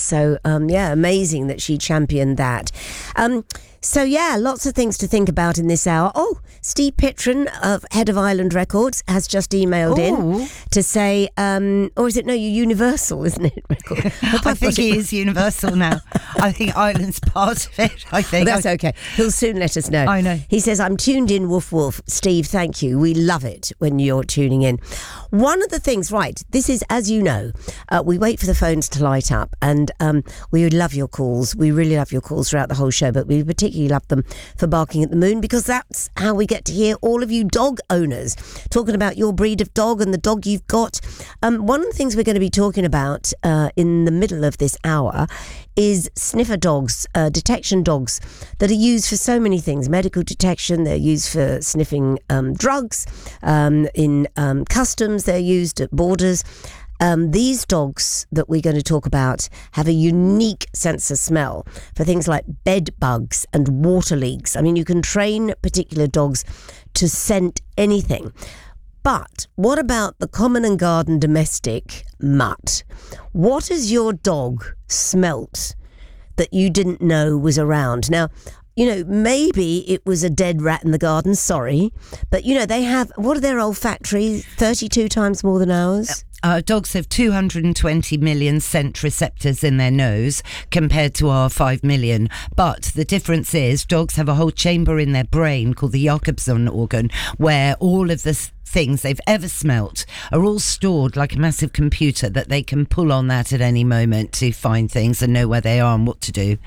So, amazing that she championed that. So, lots of things to think about in this hour. Oh, Steve Pitron, head of Island Records, has just emailed in to say, or is it, Universal, isn't it? Record? I think he is Universal now. I think Island's part of it, I think. Well, that's okay. He'll soon let us know. I know. He says, I'm tuned in, woof woof. Steve, thank you. We love it when you're tuning in. One of the things, right, this is, as you know, we wait for the phones to light up, and we would love your calls. We really love your calls throughout the whole show, but we particularly love them for Barking at the Moon, because that's how we get to hear all of you dog owners talking about your breed of dog and the dog you've got. One of the things we're going to be talking about in the middle of this hour is sniffer dogs, detection dogs that are used for so many things. Medical detection, they're used for sniffing drugs, in customs, they're used at borders. These dogs that we're going to talk about have a unique sense of smell for things like bed bugs and water leaks. I mean, you can train particular dogs to scent anything. But what about the common and garden domestic mutt? What has your dog smelt that you didn't know was around? Now, maybe it was a dead rat in the garden, sorry. But, they have, what are their olfactory? 32 times more than ours? Dogs have 220 million scent receptors in their nose compared to our 5 million. But the difference is dogs have a whole chamber in their brain called the Jacobson organ, where all of the things they've ever smelt are all stored like a massive computer that they can pull on that at any moment to find things and know where they are and what to do.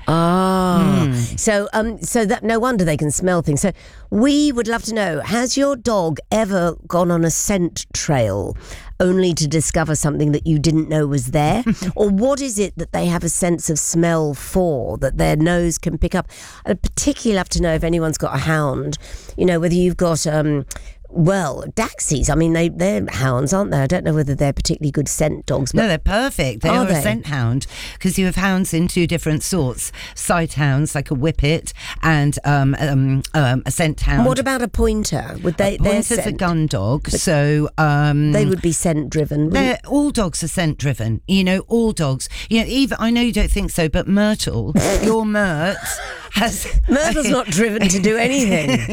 So that no wonder they can smell things. So we would love to know, has your dog ever gone on a scent trail only to discover something that you didn't know was there? Or what is it that they have a sense of smell for, that their nose can pick up? I'd particularly love to know if anyone's got a hound, whether you've got Daxies. I mean, they're hounds, aren't they? I don't know whether they're particularly good scent dogs. But no, they're perfect. They are a scent hound, because you have hounds in two different sorts. Sight hounds, like a whippet, and a scent hound. What about a pointer? Would they? A pointer's a gun dog, so they would be scent driven. All dogs are scent driven. All dogs. Even I know you don't think so, but Myrtle, your Myrt, Myrtle's not driven to do anything.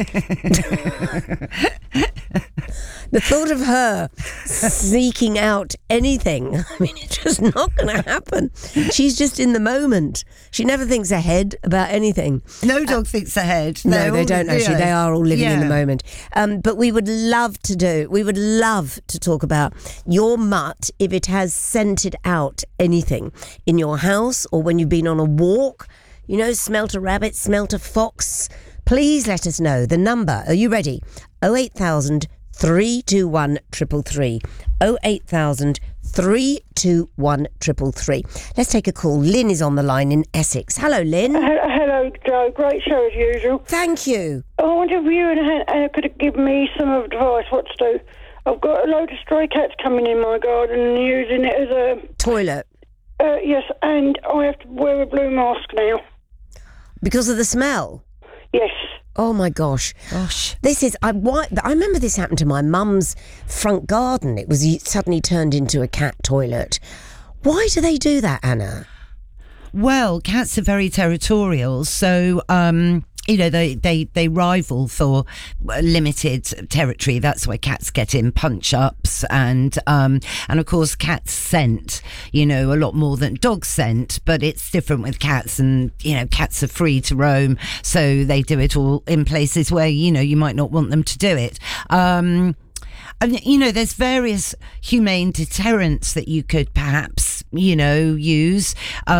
The thought of her seeking out anything, I mean, it's just not going to happen. She's just in the moment. She never thinks ahead about anything. No dog thinks ahead. No, they don't actually. They are all living in the moment. But we would love to talk about your mutt, if it has scented out anything in your house or when you've been on a walk. Smelt a rabbit, smelt a fox. Please let us know. The number, are you ready? 08000 321 333. 08000 321 333. Let's take a call. Lynn is on the line in Essex. Hello, Lynn. Hello, Joe. Great show as usual. Thank you. I wonder if you and Anna could give me some advice what to do. I've got a load of stray cats coming in my garden and using it as a toilet. Yes, and I have to wear a blue mask now. Because of the smell? Yes. Oh my gosh. This is I remember this happened to my mum's front garden. It was suddenly turned into a cat toilet. Why do they do that, Anna? Well, cats are very territorial, so they rival for limited territory. That's why cats get in punch-ups, and of course cats scent, a lot more than dogs scent, but it's different with cats, and cats are free to roam, so they do it all in places where you might not want them to do it. There's various humane deterrents that you could perhaps, use,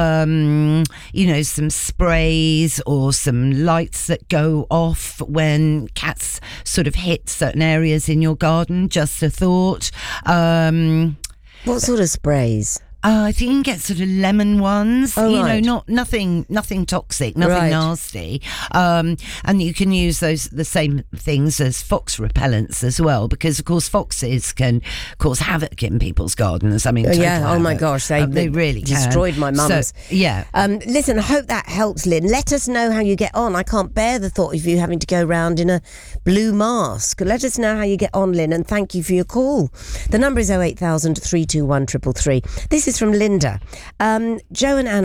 some sprays or some lights that go off when cats sort of hit certain areas in your garden. Just a thought. What sort of sprays? I think you can get sort of lemon ones, right. nothing toxic, nothing nasty. And you can use the same things as fox repellents as well, because of course foxes can cause havoc in people's gardens. I mean, oh my gosh, they really destroyed my mum's. So, listen, I hope that helps, Lynn. Let us know how you get on. I can't bear the thought of you having to go round in a blue mask. Let us know how you get on, Lynn, and thank you for your call. The number is 08000 321 333. This is from Linda. Joe and Anna